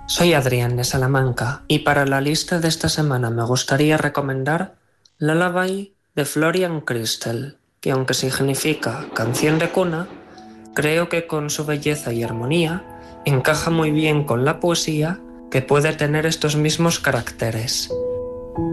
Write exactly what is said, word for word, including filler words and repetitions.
Soy Adrián de Salamanca y para la lista de esta semana me gustaría recomendar Lullaby de Florian Crystal, que aunque significa canción de cuna, creo que con su belleza y armonía encaja muy bien con la poesía que puede tener estos mismos caracteres.